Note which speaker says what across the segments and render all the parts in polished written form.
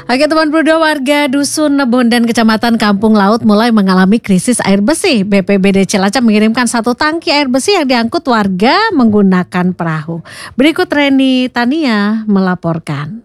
Speaker 1: Oke teman Brudo, warga Dusun Bondan Kecamatan Kampung Laut mulai mengalami krisis air bersih. BPBD Cilacap mengirimkan 1 tangki air bersih yang diangkut warga menggunakan perahu. Berikut Reni Tania melaporkan.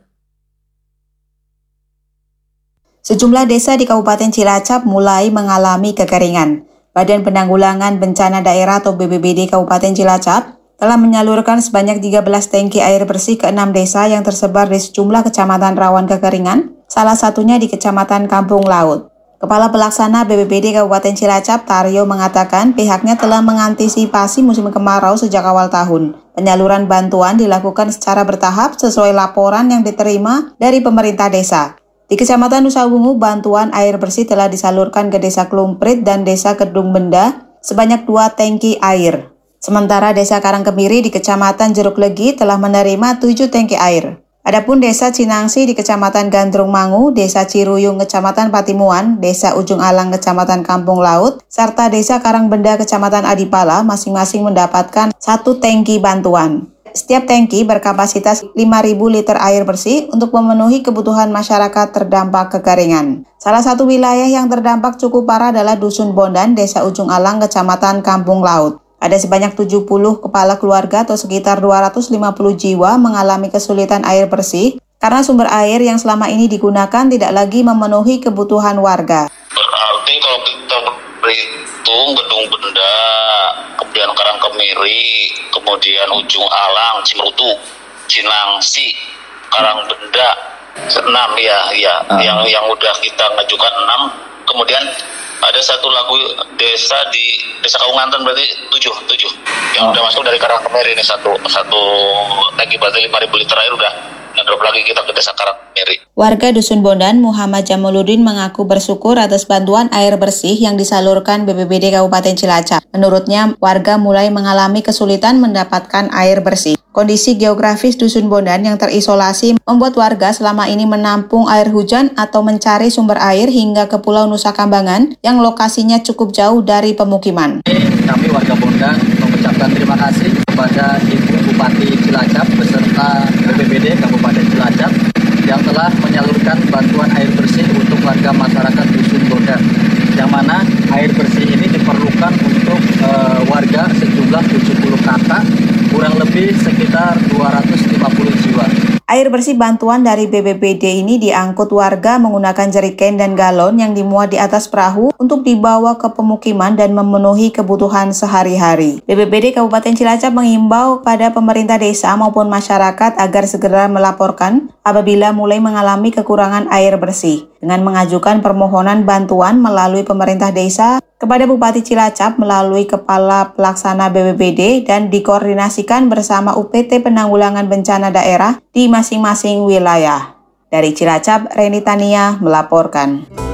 Speaker 2: Sejumlah desa di Kabupaten Cilacap mulai mengalami kekeringan. Badan Penanggulangan Bencana Daerah atau BPBD Kabupaten Cilacap telah menyalurkan sebanyak 13 tangki air bersih ke 6 desa yang tersebar di sejumlah kecamatan rawan kekeringan, salah satunya di Kecamatan Kampung Laut. Kepala Pelaksana BPBD Kabupaten Cilacap, Taryo, mengatakan pihaknya telah mengantisipasi musim kemarau sejak awal tahun. Penyaluran bantuan dilakukan secara bertahap sesuai laporan yang diterima dari pemerintah desa. Di Kecamatan Nusa Ungu, bantuan air bersih telah disalurkan ke Desa Klumprit dan Desa Kedung Benda sebanyak 2 tangki air. Sementara Desa Karangkemiri di Kecamatan Jeruk Legi telah menerima 7 tangki air. Adapun Desa Cinangsi di Kecamatan Gandrung Mangu, Desa Ciruyung Kecamatan Patimuan, Desa Ujung Alang Kecamatan Kampung Laut, serta Desa Karangbenda Kecamatan Adipala masing-masing mendapatkan 1 tangki bantuan. Setiap tangki berkapasitas 5.000 liter air bersih untuk memenuhi kebutuhan masyarakat terdampak kekeringan. Salah satu wilayah yang terdampak cukup parah adalah Dusun Bondan, Desa Ujung Alang, Kecamatan Kampung Laut. Ada sebanyak 70 kepala keluarga atau sekitar 250 jiwa mengalami kesulitan air bersih karena sumber air yang selama ini digunakan tidak lagi memenuhi kebutuhan warga.
Speaker 3: Berarti kalau kita berhitung Gedung Benda, kemudian Karangkemiri, kemudian Ujung Alang, Cimrutu, Cinangsi, Karangbenda, 6 yang udah kita ngajukan 6, kemudian ada 1 lagu desa di Desa Kaunganten berarti 7 yang udah masuk dari Karangkemiri ini satu tangki berarti 5.000 liter air udah ngedrop lagi kita ke Desa Karangkemiri.
Speaker 2: Warga Dusun Bondan Muhammad Jamuluddin mengaku bersyukur atas bantuan air bersih yang disalurkan BPBD Kabupaten Cilacap. Menurutnya warga mulai mengalami kesulitan mendapatkan air bersih. Kondisi geografis Dusun Bondan yang terisolasi membuat warga selama ini menampung air hujan atau mencari sumber air hingga ke Pulau Nusa Kambangan yang lokasinya cukup jauh dari pemukiman.
Speaker 4: Kami warga Bondan mengucapkan terima kasih kepada Ibu Bupati Cilacap beserta BPBD Kabupaten Cilacap yang telah menyalurkan bantuan air bersih untuk warga masyarakat Dusun Bondan, yang mana air bersih ini diperlukan untuk warga sejumlah 70 kakak, kurang lebih sekitar 250 jiwa.
Speaker 2: Air bersih bantuan dari BPBD ini diangkut warga menggunakan jerigen dan galon yang dimuat di atas perahu untuk dibawa ke pemukiman dan memenuhi kebutuhan sehari-hari. BPBD Kabupaten Cilacap mengimbau pada pemerintah desa maupun masyarakat agar segera melaporkan apabila mulai mengalami kekurangan air bersih dengan mengajukan permohonan bantuan melalui pemerintah desa kepada Bupati Cilacap melalui Kepala Pelaksana BPBD dan dikoordinasikan bersama UPT Penanggulangan Bencana Daerah di masing-masing wilayah. Dari Cilacap, Reni Tania melaporkan.